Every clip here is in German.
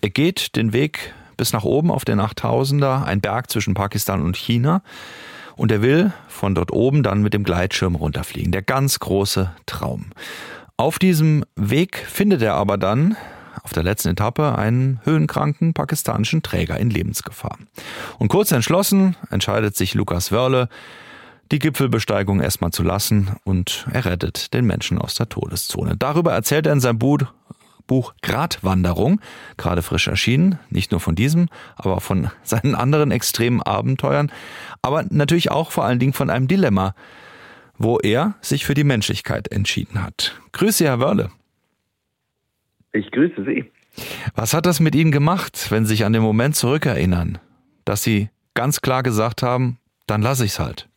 Er geht den Weg bis nach oben auf den 8000er, ein Berg zwischen Pakistan und China. Und er will von dort oben dann mit dem Gleitschirm runterfliegen. Der ganz große Traum. Auf diesem Weg findet er aber dann auf der letzten Etappe einen höhenkranken pakistanischen Träger in Lebensgefahr. Und kurz entschlossen entscheidet sich Lukas Wörle, die Gipfelbesteigung erstmal zu lassen, und er rettet den Menschen aus der Todeszone. Darüber erzählt er in seinem Buch Gratwanderung, gerade frisch erschienen, nicht nur von diesem, aber von seinen anderen extremen Abenteuern, aber natürlich auch vor allen Dingen von einem Dilemma, wo er sich für die Menschlichkeit entschieden hat. Grüße, Herr Wörle. Ich grüße Sie. Was hat das mit Ihnen gemacht, wenn Sie sich an den Moment zurückerinnern, dass Sie ganz klar gesagt haben, dann lasse ich es halt?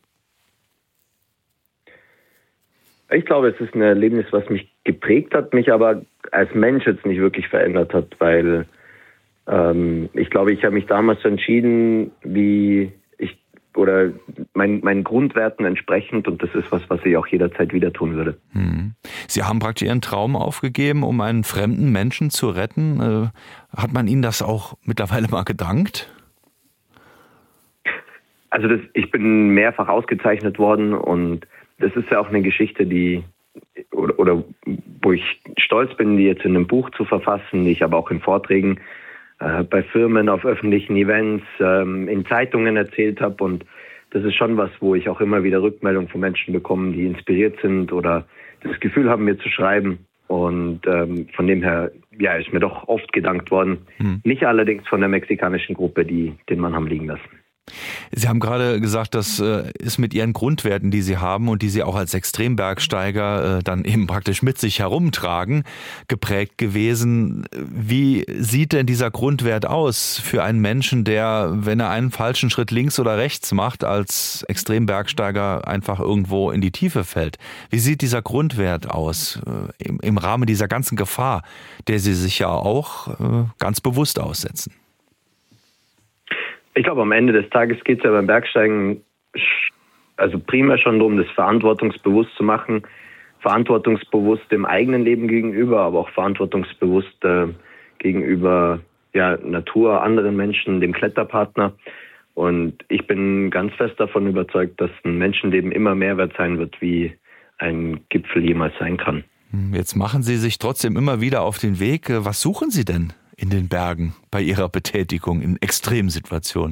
Ich glaube, es ist ein Erlebnis, was mich geprägt hat, mich aber als Mensch jetzt nicht wirklich verändert hat, weil ich glaube, ich habe mich damals entschieden, meinen Grundwerten entsprechend, und das ist was ich auch jederzeit wieder tun würde. Sie haben praktisch Ihren Traum aufgegeben, um einen fremden Menschen zu retten. Hat man Ihnen das auch mittlerweile mal gedankt? Also ich bin mehrfach ausgezeichnet worden, und das ist ja auch eine Geschichte, wo ich stolz bin, die jetzt in einem Buch zu verfassen, die ich aber auch in Vorträgen bei Firmen, auf öffentlichen Events, in Zeitungen erzählt habe. Und das ist schon was, wo ich auch immer wieder Rückmeldungen von Menschen bekomme, die inspiriert sind oder das Gefühl haben, mir zu schreiben. Und von dem her, ja, ist mir doch oft gedankt worden. Nicht allerdings von der mexikanischen Gruppe, die den Mann haben liegen lassen. Sie haben gerade gesagt, das ist mit Ihren Grundwerten, die Sie haben und die Sie auch als Extrembergsteiger dann eben praktisch mit sich herumtragen, geprägt gewesen. Wie sieht denn dieser Grundwert aus für einen Menschen, der, wenn er einen falschen Schritt links oder rechts macht, als Extrembergsteiger einfach irgendwo in die Tiefe fällt? Wie sieht dieser Grundwert aus im Rahmen dieser ganzen Gefahr, der Sie sich ja auch ganz bewusst aussetzen? Ich glaube, am Ende des Tages geht es ja beim Bergsteigen also primär schon darum, das verantwortungsbewusst zu machen. Verantwortungsbewusst dem eigenen Leben gegenüber, aber auch verantwortungsbewusst gegenüber Natur, anderen Menschen, dem Kletterpartner. Und ich bin ganz fest davon überzeugt, dass ein Menschenleben immer mehr wert sein wird, wie ein Gipfel jemals sein kann. Jetzt machen Sie sich trotzdem immer wieder auf den Weg. Was suchen Sie denn in den Bergen bei Ihrer Betätigung in Extremsituationen?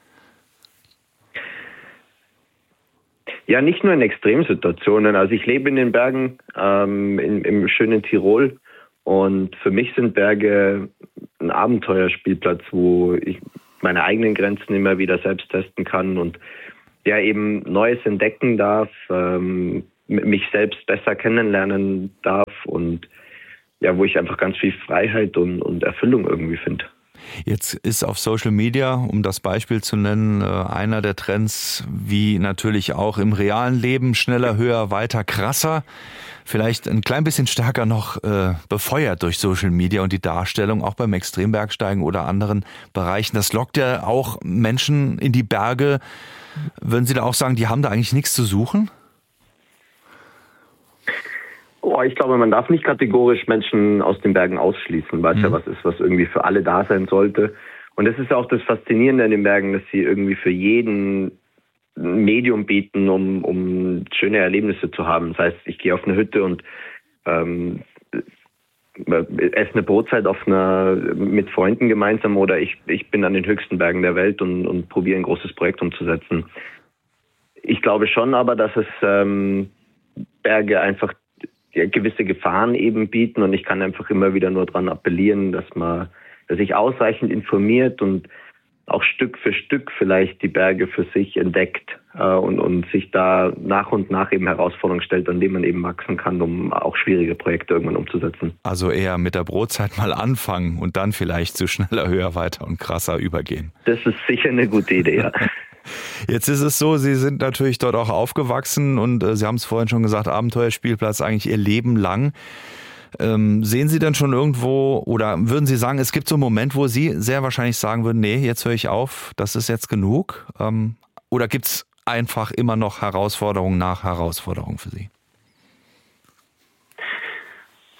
Ja, nicht nur in Extremsituationen. Also ich lebe in den Bergen im schönen Tirol, und für mich sind Berge ein Abenteuerspielplatz, wo ich meine eigenen Grenzen immer wieder selbst testen kann und ja eben Neues entdecken darf, mich selbst besser kennenlernen darf und ja, wo ich einfach ganz viel Freiheit und Erfüllung irgendwie finde. Jetzt ist auf Social Media, um das Beispiel zu nennen, einer der Trends, wie natürlich auch im realen Leben, schneller, höher, weiter, krasser, vielleicht ein klein bisschen stärker noch befeuert durch Social Media und die Darstellung auch beim Extrembergsteigen oder anderen Bereichen. Das lockt ja auch Menschen in die Berge. Würden Sie da auch sagen, die haben da eigentlich nichts zu suchen? Ich glaube, man darf nicht kategorisch Menschen aus den Bergen ausschließen, weil es ja was ist, was irgendwie für alle da sein sollte. Und das ist ja auch das Faszinierende an den Bergen, dass sie irgendwie für jeden ein Medium bieten, um schöne Erlebnisse zu haben. Das heißt, ich gehe auf eine Hütte und esse eine Brotzeit mit Freunden gemeinsam, oder ich bin an den höchsten Bergen der Welt und probiere ein großes Projekt umzusetzen. Ich glaube schon aber, dass es Berge einfach gewisse Gefahren eben bieten, und ich kann einfach immer wieder nur daran appellieren, dass sich ausreichend informiert und auch Stück für Stück vielleicht die Berge für sich entdeckt und sich da nach und nach eben Herausforderungen stellt, an denen man eben wachsen kann, um auch schwierige Projekte irgendwann umzusetzen. Also eher mit der Brotzeit mal anfangen und dann vielleicht zu schneller, höher, weiter und krasser übergehen. Das ist sicher eine gute Idee, ja. Jetzt ist es so, Sie sind natürlich dort auch aufgewachsen und Sie haben es vorhin schon gesagt, Abenteuerspielplatz eigentlich Ihr Leben lang. Sehen Sie denn schon irgendwo, oder würden Sie sagen, es gibt so einen Moment, wo Sie sehr wahrscheinlich sagen würden, nee, jetzt höre ich auf, das ist jetzt genug? Oder gibt es einfach immer noch Herausforderung nach Herausforderung für Sie?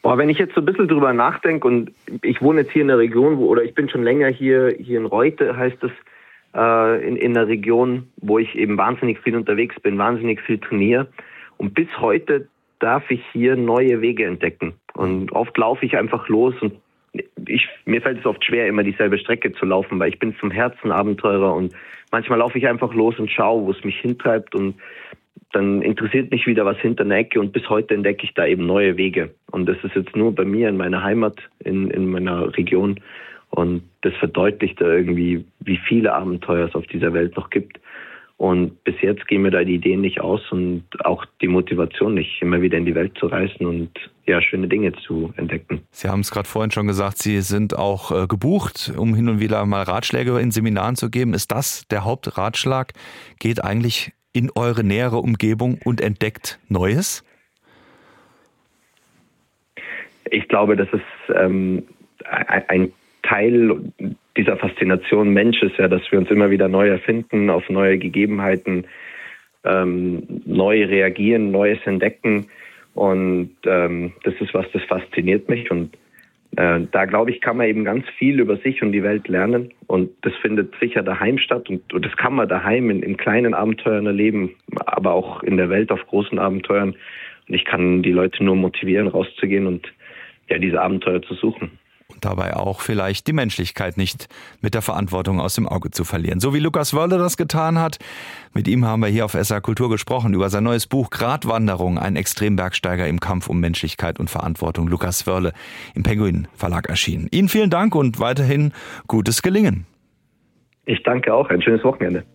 Wenn ich jetzt so ein bisschen drüber nachdenke und ich wohne jetzt hier in der Region, oder ich bin schon länger hier in Reute, heißt es, in der Region, wo ich eben wahnsinnig viel unterwegs bin, wahnsinnig viel trainiere. Und bis heute darf ich hier neue Wege entdecken. Und oft laufe ich einfach los und mir fällt es oft schwer, immer dieselbe Strecke zu laufen, weil ich bin vom Herzen Abenteurer und manchmal laufe ich einfach los und schaue, wo es mich hintreibt und dann interessiert mich wieder was hinter einer Ecke und bis heute entdecke ich da eben neue Wege. Und das ist jetzt nur bei mir in meiner Heimat, in meiner Region und das verdeutlicht da irgendwie, wie viele Abenteuer es auf dieser Welt noch gibt. Und bis jetzt gehen mir da die Ideen nicht aus und auch die Motivation nicht, immer wieder in die Welt zu reisen und ja, schöne Dinge zu entdecken. Sie haben es gerade vorhin schon gesagt, Sie sind auch gebucht, um hin und wieder mal Ratschläge in Seminaren zu geben. Ist das der Hauptratschlag? Geht eigentlich in eure nähere Umgebung und entdeckt Neues? Ich glaube, das ist ein Teil dieser Faszination Mensch ist ja, dass wir uns immer wieder neu erfinden, auf neue Gegebenheiten neu reagieren, Neues entdecken. Und das ist was, das fasziniert mich. Und da, glaube ich, kann man eben ganz viel über sich und die Welt lernen. Und das findet sicher daheim statt. Und das kann man daheim in kleinen Abenteuern erleben, aber auch in der Welt auf großen Abenteuern. Und ich kann die Leute nur motivieren, rauszugehen und ja, diese Abenteuer zu suchen. Und dabei auch vielleicht die Menschlichkeit nicht mit der Verantwortung aus dem Auge zu verlieren. So wie Lukas Wörle das getan hat. Mit ihm haben wir hier auf SR Kultur gesprochen über sein neues Buch Gratwanderung, ein Extrembergsteiger im Kampf um Menschlichkeit und Verantwortung. Lukas Wörle im Penguin Verlag erschienen. Ihnen vielen Dank und weiterhin gutes Gelingen. Ich danke auch. Ein schönes Wochenende.